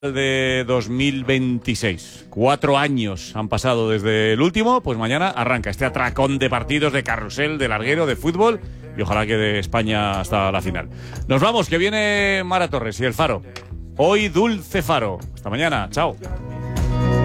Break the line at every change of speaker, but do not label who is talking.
de 2026. 4 años han pasado desde el último, pues mañana arranca este atracón de partidos, de carrusel, de larguero, de fútbol y ojalá que de España hasta la final. Nos vamos, que viene Mara Torres y El Faro. Hoy Dulce Faro. Hasta mañana, chao.